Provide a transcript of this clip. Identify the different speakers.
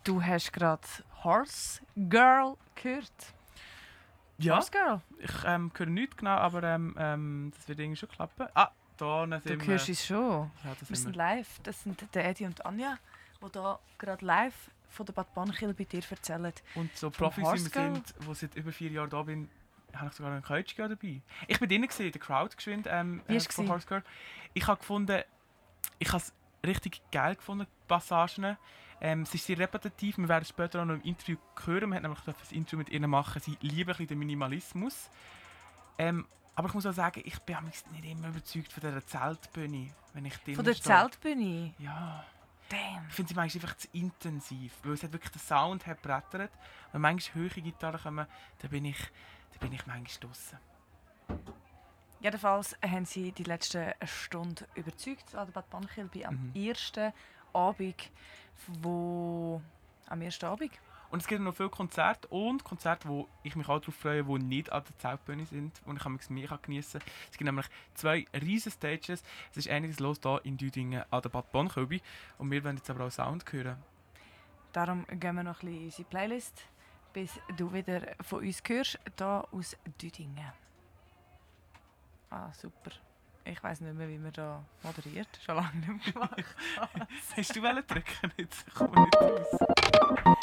Speaker 1: Du hast gerade Horse Girl gehört.
Speaker 2: Ja,
Speaker 1: Horse Girl?
Speaker 2: ich höre nichts genau, aber das wird irgendwie schon klappen. Ah, da
Speaker 1: Du
Speaker 2: sind wir.
Speaker 1: hörst es schon.
Speaker 2: Ja, da
Speaker 1: Wir
Speaker 2: sind
Speaker 1: sind
Speaker 2: wir.
Speaker 1: live. Das sind der Eddie und Anja, die hier gerade live von der Bad Bannchil bei dir erzählen.
Speaker 2: Und so
Speaker 1: Vom
Speaker 2: Profis, wie
Speaker 1: Horse
Speaker 2: wir
Speaker 1: Girl?
Speaker 2: sind, die seit über 4 Jahren da bin, habe ich sogar einen Coach dabei. Ich bin drinnen gesehen, der Crowd geschwind
Speaker 1: Wie hast du
Speaker 2: von
Speaker 1: gesehen?
Speaker 2: Horse Girl. Ich habe gefunden, ich habe es richtig geil gefunden, die Passagen. Es ist sehr repetitiv, wir werden später auch noch im Interview hören. Wir haben nämlich ein Interview mit ihnen machen. Sie lieben ein bisschen den Minimalismus. Aber ich muss auch sagen, ich bin nicht immer überzeugt von dieser Zeltbühne, wenn ich drinnen
Speaker 1: Von der
Speaker 2: stehe.
Speaker 1: Zeltbühne?
Speaker 2: Ja.
Speaker 1: Damn.
Speaker 2: Ich finde sie manchmal einfach zu intensiv, weil es hat wirklich den Sound hat brettert. Wenn manchmal höhere Gitarren kommen, dann bin ich manchmal draussen.
Speaker 1: Jedenfalls haben sie die letzten Stunde überzeugt an der Bad Bannchil bei am
Speaker 2: Mhm.
Speaker 1: ersten Abend, am ersten Abend.
Speaker 2: Und es gibt noch viele Konzerte wo ich mich auch darauf freue, die nicht an der Zeltbühne sind, wo ich mehr geniessen kann. Es gibt nämlich 2 riesen Stages. Es ist einiges los hier in Düdingen an der Bad Bannchil und wir wollen jetzt aber auch Sound hören.
Speaker 1: Darum gehen wir noch ein bisschen in unsere Playlist, bis du wieder von uns hörst, hier aus Düdingen. Ah, super. Ich weiss nicht mehr, wie man da moderiert. Schon lange nicht mehr gemacht.
Speaker 2: Hast du drücken? Jetzt kommen wir nicht raus.